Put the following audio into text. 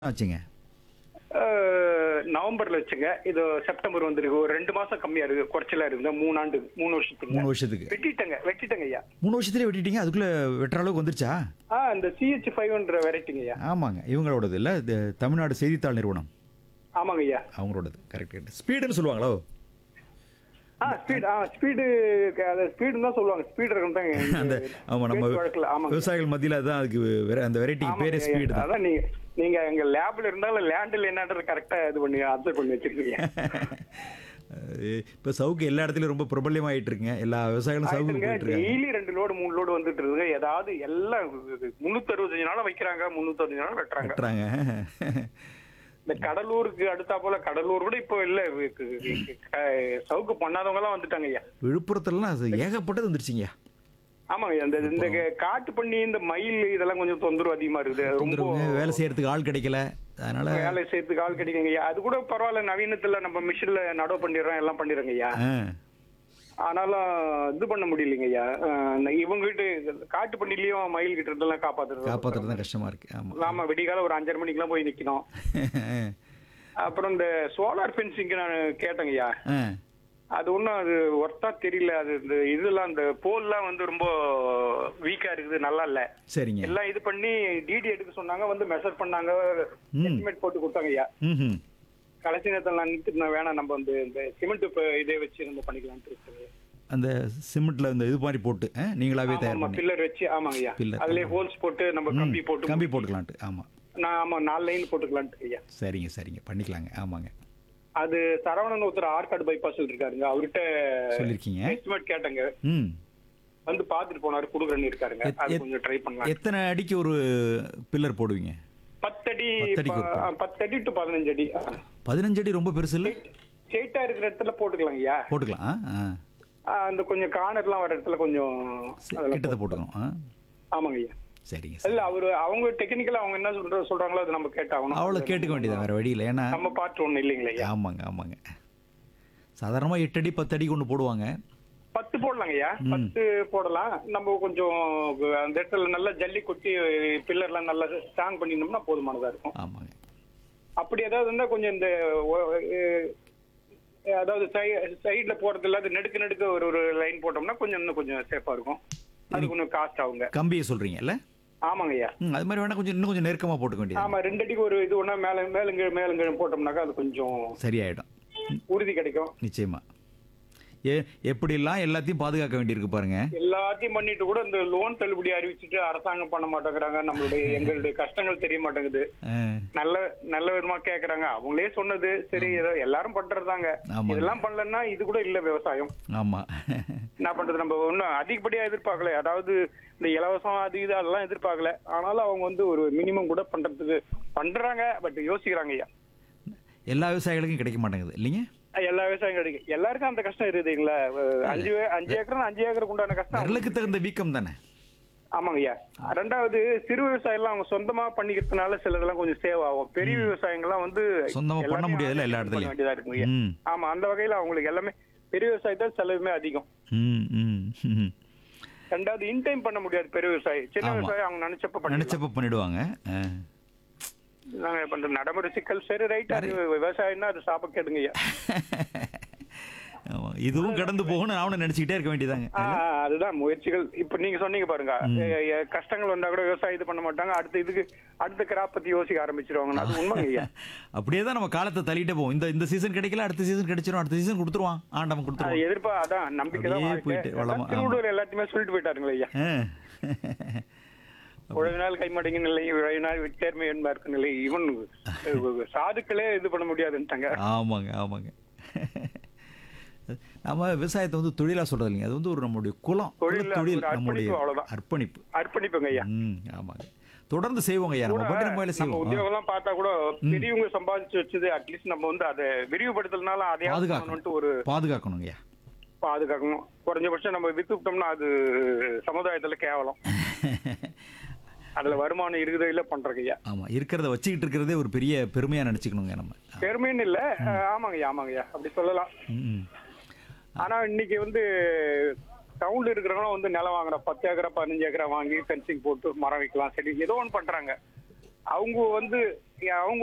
ஆச்சுங்க. நவம்பர்ல வச்சுங்க. இது செப்டம்பர் வந்துருக்கு. ஒரு 2 மாசம் கம்மியா இருக்கு. குறைச்சலா இருக்குங்க. 3 வருஷத்துக்கு. 3 வருஷத்துக்கு. வெட்டிட்டங்க ஐயா. 3 வருஷத்துலயே வெட்டிட்டீங்க. அதுக்குள்ள வெட்டுற அளவுக்கு வந்துருச்சா? இந்த CH5ன்ற வெரைட்டிங்க ஐயா. ஆமாங்க. இவங்களோடது இல்ல. இது தமிழ்நாடு செய்தித்தாள் நிறுவனம். ஆமாங்க ஐயா. அவங்களோடது. கரெக்ட். ஸ்பீடுன்னு சொல்லுவாங்களோ? ஸ்பீடுன்னு தான் சொல்லுவாங்க. ஸ்பீடு இருக்குன்னு தான் அந்த ஆமா நம்ம வழக்குல. ஆமாங்க. விவசாயிகள் மத்தியில அதான் அதுக்கு அந்த வெரைட்டிக்கு ஆமாங்க பேரே ஐயா. ஸ்பீடு தான். அதான் நீங்க எங்க லேப்ல இருந்தாலும் லேண்டில் என்னன்றது கரெக்டா இது பண்ணி அப்சர்வ் பண்ணி வச்சிருக்கீங்க. இப்ப சவுக்கு எல்லா இடத்துலயும் ரொம்ப பிரபல்யமாயிட்டு இருக்குங்க. எல்லா விவசாயிகளும் சவுக்கு போயிட்டு இருக்காங்க. டெய்லி 2 லோடு 3 லோடு வந்துட்டு இருக்கு. ஏதாவது எல்லாம் 365 நாளும் வைக்கிறாங்க. 365 நாளும் வெட்டுறாங்க. வெட்டுறாங்க. இந்த கடலூருக்கு அடுத்தா போல கடலூர் கூட இப்போ இல்ல. சவுக்கு பண்ணாதவங்க எல்லாம் வந்துட்டாங்க ஐயா. விழுப்புரத்துலலாம் அது ஏகப்பட்டது வந்துருச்சுங்க. ஆமாங்க. இந்த காட்டு பண்ணி இந்த மயில் இதெல்லாம் கொஞ்சம் தொந்தரவு அதிகமா இருக்குது. ரொம்ப தொந்தரவுங்க. வேலை செய்யறதுக்கு ஆள் கிடைக்கல. அதனால வேலை செய்யறதுக்கு ஆள் கிடைக்குங்க ஐயா. அது கூட பரவாயில்ல. நவீனத்துல நம்ம மிஷின்ல நடவு பண்ணிடுறோம், எல்லாம் பண்ணிடுறோங்க ஐயா. ஆனாலும் இது பண்ண முடியலைங்க ஐயா. இவங்க கிட்ட காட்டு பண்ணிலயும் மயில் கிட்ட இருந்தெல்லாம் காப்பாத்துறது தான் கஷ்டமா இருக்கு. ஆமா. ஆமா. விடிகால ஒரு 5:30 மணிக்கெல்லாம் போய் நிக்கணும். அப்புறம் இந்த சோலார் ஃபென்சிங் நான் கேட்டேங்க ஐயா. அது ஒன்றும் அது ஒர்த்தா தெரியல. அது இந்த இதெல்லாம் அந்த போல்லாம் வந்து ரொம்ப வீக்கா இருக்குது. நல்லா இல்ல. சரிங்க. எல்லாம் இது பண்ணி டிடி எடுக்க சொன்னாங்க. வந்து மெஷர் பண்ணாங்க. எஸ்டிமேட் போட்டு கொடுத்தாங்க ஐயா. கடைசி நேரத்தில் நான் நிறுத்திட்டு வேணாம், நம்ம வந்து இந்த சிமெண்ட் இதே வச்சு நம்ம பண்ணிக்கலாம்னு இருக்குது. அந்த சிமெண்ட்ல இந்த இது மாதிரி போட்டு நீங்களாவே தயார் பண்ணி பில்லர் வச்சு. ஆமாங்க ஐயா. அதுலயே ஹோல்ஸ் போட்டு நம்ம கம்பி போட்டுக்கலான்ட்டு. ஆமா. ஆமா 4 லைன் போட்டுக்கலான்ட்டு ஐயா. சரிங்க பண்ணிக்கலாங்க. ஆமாங்க. அது சரவணன் ஒருத்தர் ஆற்காடு பைபாஸ் இருக்காருங்க. அவர்கிட்ட சொல்லிருக்கீங்க. எஸ்டிமேட் கேட்டங்க. வந்து பாத்துட்டு போனாரு. குடுக்குறேன்னு இருக்காருங்க. அது கொஞ்சம் ட்ரை பண்ணலாம். எத்தனை அடிக்கு ஒரு பில்லர் போடுவீங்க? 10 அடி டு 15 அடி. 15 அடி ரொம்ப பெருசு இல்ல? ஸ்ட்ரெயிட்டா இருக்கிற இடத்துல போட்டுக்கலாம் ஐயா. போட்டுக்கலாம். அந்த கொஞ்சம் கார்னர்லாம் வர இடத்துல கொஞ்சம் கிட்டத்தை போட்டுக்கணும். ஆமாங்க ஐயா. சரிங்க. இல்ல அவங்க டெக்னிக்கலா அவங்க என்ன சொல்றாங்களோ அது நம்ம கேட்டாகணும். அவ்வளவு கேட்டுக்க வேண்டியது வேற வழி இல்லை. ஏன்னா நம்ம பாட்டு ஒண்ணு இல்லைங்களா ஐயா. ஆமாங்க. சாதாரணமா 8 அடி 10 அடி கொண்டு போடுவாங்க. 10 போடலாங்க ஐயா. 10 போடலாம். நம்ம கொஞ்சம் அந்த இடத்துல நல்லா ஜல்லி கொட்டி பில்லர்லாம் நல்லா ஸ்ட்ராங் பண்ணினோம்னா போதுமானதா இருக்கும். ஆமாங்க. அப்படி ஏதாவது இருந்தா கொஞ்சம் இந்த அதாவது சைடுல போறது இல்லாத நெடுக்க ஒரு லைன் போட்டோம்னா இன்னும் கொஞ்சம் சேஃபா இருக்கும். அது கொஞ்சம் காஸ்ட் ஆகுங்க. கம்பியை சொல்றீங்கல்ல? ஆமாங்க ஐயா. அது மாதிரி வேணா இன்னும் கொஞ்சம் நெருக்கமா போட்டுக்க வேண்டியது. ஆமா. 2 அடிக்கு ஒரு இது ஒண்ணா மேலங்க போட்டோம்னாக்கா அது கொஞ்சம் சரியாயிடும். உறுதி கிடைக்கும். நிச்சயமா. எப்படிலாம் எல்லாத்தையும் பாதுகாக்க வேண்டியிருக்கு பாருங்க. எல்லாத்தையும் பண்ணிட்டு கூட இந்த லோன் தள்ளுபடி அறிவிச்சுட்டு அரசாங்கம் பண்ண மாட்டேங்கிறாங்க. எங்களுடைய கஷ்டங்கள் தெரிய மாட்டேங்குது. நல்ல விதமா கேக்குறாங்க. அவங்களே சொன்னது சரி, ஏதோ எல்லாரும் பண்றதாங்க. இதெல்லாம் பண்ணலன்னா இது கூட இல்ல விவசாயம். ஆமா. என்ன பண்றது? நம்ம ஒன்னும் அதிகப்படியா எதிர்பார்க்கல. அதாவது இந்த இலவசம் அது இது அதெல்லாம் எதிர்பார்க்கல. ஆனாலும் அவங்க வந்து ஒரு மினிமம் கூட பண்றதுக்கு பண்றாங்க. பட் யோசிக்கிறாங்க ஐயா. எல்லா விவசாயிகளுக்கும் கிடைக்க மாட்டேங்குது இல்லைங்க? எல்லா விவசாயம் கிடைக்கும். எல்லாருக்கும் அந்த கஷ்டம் இருக்குதுங்களா? 5 ஏக்கருக்கு உண்டான கஷ்டம். விரலுக்கு தகுந்த வீக்கம் தானே. ஆமாங்க ஐயா. 2வது சிறு விவசாயம் அவங்க சொந்தமா பண்ணிக்கிறதுனால சிலதெல்லாம் கொஞ்சம் சேவ் ஆகும். பெரிய விவசாயங்கள்லாம் வந்து சொந்தமா பண்ண முடியாதுல்ல எல்லா இடத்துலயும். வேண்டியதா இருக்குங்க. ஆமா. அந்த வகையில அவங்களுக்கு எல்லாமே பெரிய விவசாயத்தால் செலவுமே அதிகம். 2வது இன்டைம் பண்ண முடியாது பெரிய விவசாயம். சின்ன விவசாயம் அவங்க நினைச்சப்ப பண்ணிடுவாங்க. நாங்க பண்ற நடைமுறை சிக்கல். சரி, ரைட். அது விவசாயம்னா அது சாப்ப கேடுங்க ஐயா. இதுவும் கடந்து போகணும் நானும் நினைச்சுக்கிட்டே இருக்க வேண்டியதாங்க. அதுதான் முயற்சிகள். இப்ப நீங்க சொன்னீங்க பாருங்க, கஷ்டங்கள் வந்தா கூட விவசாயம் இது பண்ண மாட்டாங்க. அடுத்த கிராப் பத்தி யோசிக்க ஆரம்பிச்சிருவாங்க. அது உண்மைங்க ஐயா. அப்படியேதான் நம்ம காலத்தை தள்ளிட்டே போவோம். இந்த சீசன் கிடைக்கல, அடுத்த சீசன் கிடைச்சிரும், அடுத்த சீசன் கொடுத்துருவான், ஆண்டவன் கொடுத்துருவான். அதான் நம்பிக்கை தான் போயிட்டு எல்லாத்தையுமே சொல்லிட்டு போயிட்டாருங்களா ஐயா. உழவினால் கைமாட்டேங்க நிலை, உழவினால் விட்டேர்மை என்பார்க்கு நிலை. இவன் சாதுக்களே இது பண்ண முடியாதுன்ட்டாங்க. ஆமாங்க. நம்ம விவசாயத்தை வந்து தொழிலா சொல்றது இல்லைங்க. அது வந்து ஒரு நம்மளுடைய குலம், தொழில், நம்முடைய அர்ப்பணிப்புங்க ஐயா. ஆமாங்க. தொடர்ந்து செய்வோங்க ஐயா. நம்ம பாட்டு நம்ம வேலை செய்வோம். உத்தியோகம் எல்லாம் பார்த்தா கூட பெரியவங்க சம்பாதிச்சு வச்சது அட்லீஸ்ட் நம்ம வந்து அதை விரிவுபடுத்தலனால அதை பாதுகாக்கணும் ஐயா. பாதுகாக்கணும். குறைஞ்சபட்சம் நம்ம வித்துட்டோம்னா அது சமுதாயத்துல கேவலம். அதுல வருமானம் இருக்குதோ இல்ல பண்றங்க ஐயா. ஆமா. இருக்கிறத வச்சுக்கிட்டு இருக்கிறதே ஒரு பெரிய பெருமையா நினைச்சுக்கணுங்க நம்ம. பெருமைன்னு இல்ல. ஆமாங்கய்யா அப்படி சொல்லலாம். ஆனா இன்னைக்கு வந்து டவுன்ல இருக்கிறவங்களும் வந்து நிலம் வாங்குற 10 ஏக்கரா 15 ஏக்கரா வாங்கி ஃபென்சிங் போட்டு மரம் வைக்கலாம், சரி ஏதோ ஒன்று பண்றாங்க. அவங்க வந்து அவங்க